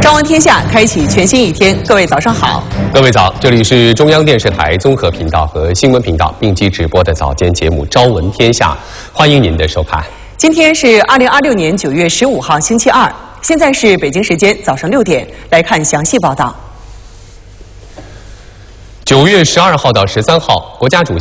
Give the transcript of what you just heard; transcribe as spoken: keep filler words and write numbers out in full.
朝闻天下，开启全新一天。各位早上好， 各位早，这里是中央电视台综合频道和新闻频道并机直播的早间节目《朝闻天下》，欢迎您的收看。 今天是二零二六年九月十五号，星期二，现在是北京时间早上六点，来看详细报道。 九月十二号到十三号，国家主